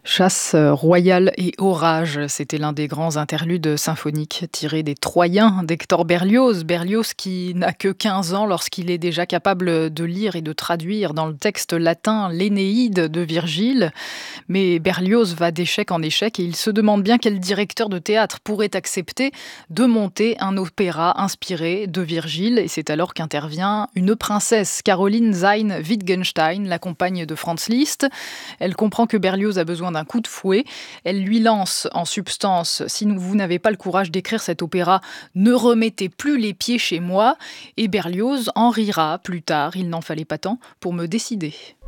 Chasse royale et orage, c'était l'un des grands interludes symphoniques tirés des Troyens d'Hector Berlioz. Berlioz qui n'a que 15 ans lorsqu'il est déjà capable de lire et de traduire dans le texte latin l'Énéide de Virgile. Mais Berlioz va d'échec en échec et il se demande bien quel directeur de théâtre pourrait accepter de monter un opéra inspiré de Virgile. Et c'est alors qu'intervient une princesse, Caroline Zein Wittgenstein, la compagne de Franz Liszt. Elle comprend que Berlioz a besoin d'un coup de fouet. Elle lui lance en substance: si vous n'avez pas le courage d'écrire cet opéra, ne remettez plus les pieds chez moi. Et Berlioz en rira plus tard. Il n'en fallait pas tant pour me décider.